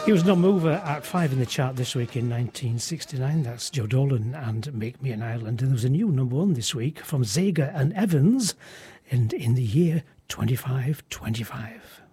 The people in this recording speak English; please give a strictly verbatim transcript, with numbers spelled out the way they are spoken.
He was number mover at five in the chart this week in nineteen sixty-nine. That's Joe Dolan and Make Me an Island. And there was a new number one this week from Zager and Evans, and in the year twenty-five twenty-five.